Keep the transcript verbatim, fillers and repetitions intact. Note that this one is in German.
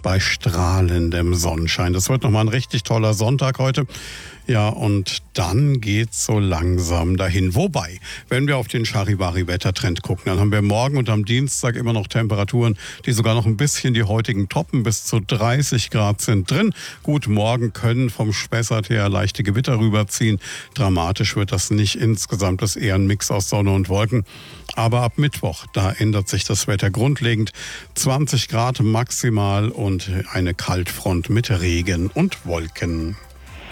bei strahlendem Sonnenschein. Das wird nochmal ein richtig toller Sonntag heute. Ja, und dann geht's so langsam dahin. Wobei, wenn wir auf den Charivari-Wettertrend gucken, dann haben wir morgen und am Dienstag immer noch Temperaturen, die sogar noch ein bisschen die heutigen toppen. Bis zu dreißig Grad sind drin. Gut, morgen können vom Spessart her leichte Gewitter rüberziehen. Dramatisch wird das nicht. Insgesamt ist eher ein Mix aus Sonne und Wolken. Aber ab Mittwoch, da ändert sich das Wetter grundlegend. zwanzig Grad maximal und eine Kaltfront mit Regen und Wolken.